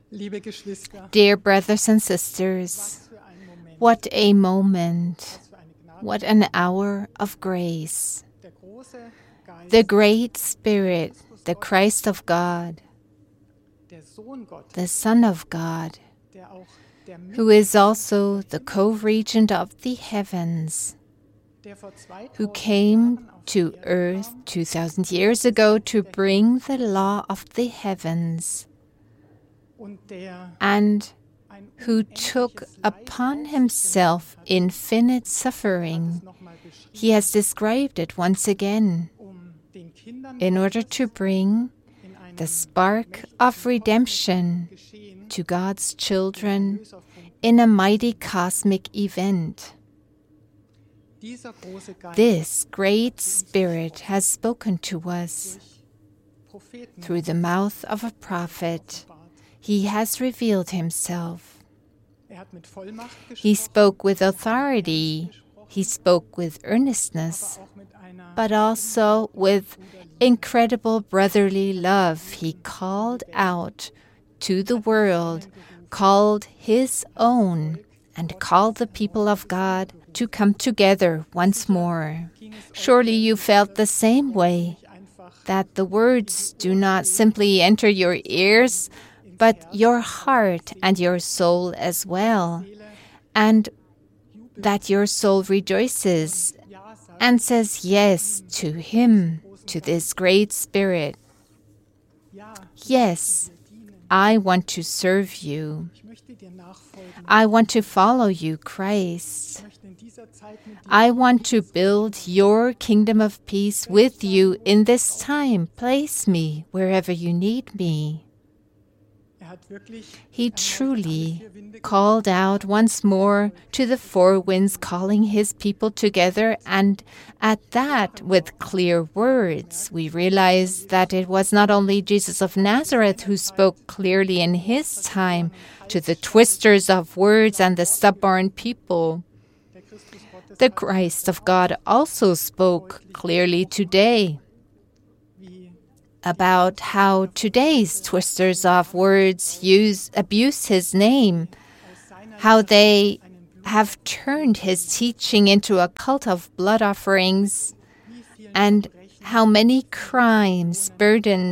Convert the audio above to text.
Liebe Geschwister, Dear brothers and sisters, für ein Moment, what a moment, für eine Gnade. what an hour of grace. Der große Geist, The great Spirit, the Christ of God, der Sohn Gottes, the Son of God, der auch der who is also the co-regent of the heavens, der vor 2000 who came Jahren auf to die Erde earth kam, 2,000 years ago to bring the law of the heavens, und der and ein who took unendliches Leid upon auf sich himself genommen hat, infinite hat suffering. es noch mal beschrieben, He has described it once again den Kindern in order Gottes to bring in einem the spark of redemption Geschehen to God's children Erlöserfunken. in a mighty cosmic event. Dieser große Geist This great Spirit has spoken to us durch Propheten through the mouth of a prophet. offenbart. He has revealed himself. Hat mit Vollmacht He gesprochen, spoke with authority. He spoke with earnestness, aber auch mit einer but also with incredible brotherly love. He called out to the world, called his own, and called the people of God to come together once more. Surely you felt the same way, einfach that the words do not simply enter your ears, but your heart and your soul as well, and that your soul rejoices Ja sagt, and says yes to Him, to this great Spirit. ja, Yes, I want to serve you. ich möchte dir nachfolgen. I want to follow you, Christ. Ich möchte in dieser Zeit mit dir I want to build your kingdom of peace with you in this time. Place me wherever you need me. hat wirklich He erneut truly alle 4 Winde called out once more to the 4 winds, calling his people together, and at that, with clear words, we realize that it was not only Jesus of Nazareth who spoke clearly in his time to the twisters of words and the stubborn people. der Christus Gottes The Christ of God also spoke clearly today wie about how today's twisters of words abuse his name, aus seiner how they einen Blut have turned his teaching into a cult of blood offerings, wie vielen and Verbrechen how many crimes, burdens,